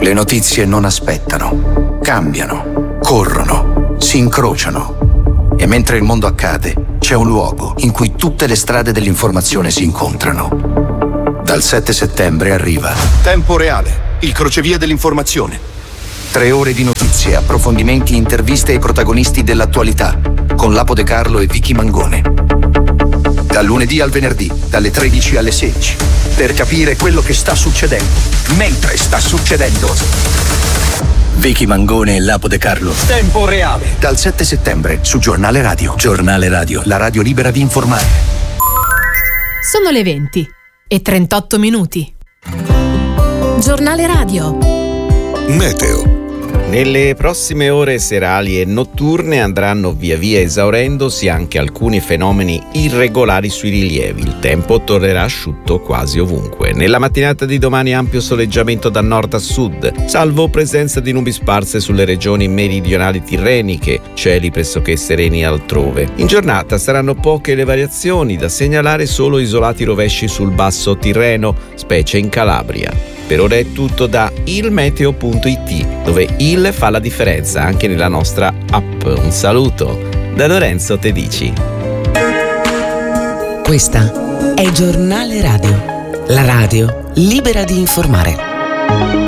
Le notizie non aspettano, cambiano, corrono, si incrociano. E mentre il mondo accade, c'è un luogo in cui tutte le strade dell'informazione si incontrano. Dal 7 settembre arriva Tempo Reale, il crocevia dell'informazione. 3 ore di notizie, approfondimenti, interviste ai protagonisti dell'attualità, con Lapo De Carlo e Vicky Mangone. Dal lunedì al venerdì, dalle 13 alle 16, per capire quello che sta succedendo, mentre sta succedendo. Vicky Mangone e Lapo De Carlo. Tempo Reale. Dal 7 settembre su Giornale Radio. Giornale Radio, la radio libera di informare. Sono le 20:38. Giornale Radio. Meteo. Nelle prossime ore serali e notturne andranno via via esaurendosi anche alcuni fenomeni irregolari sui rilievi. Il tempo tornerà asciutto quasi ovunque. Nella mattinata di domani ampio soleggiamento da nord a sud, salvo presenza di nubi sparse sulle regioni meridionali tirreniche, cieli pressoché sereni altrove. In giornata saranno poche le variazioni, da segnalare solo isolati rovesci sul basso Tirreno, specie in Calabria. Per ora è tutto da ilmeteo.it, dove il fa la differenza anche nella nostra app. Un saluto da Lorenzo Tedici. Questa è Giornale Radio, la radio libera di informare.